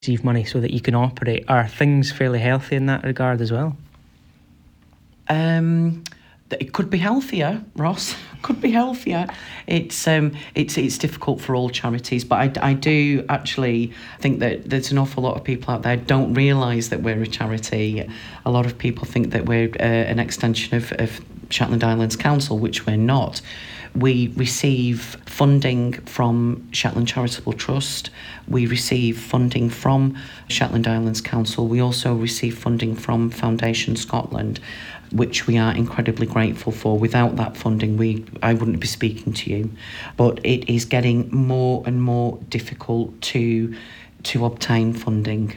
receive money so that you can operate. Are things fairly healthy in that regard as well? It could be healthier, Ross. Could be healthier. It's difficult for all charities, but I do actually think that there's an awful lot of people out there who don't realise that we're a charity. A lot of people think that we're an extension of Shetland Islands Council, which we're not. We receive funding from Shetland Charitable Trust. We receive funding from Shetland Islands Council. We also receive funding from Foundation Scotland, which we are incredibly grateful for. Without that funding, I wouldn't be speaking to you. But it is getting more and more difficult to obtain funding.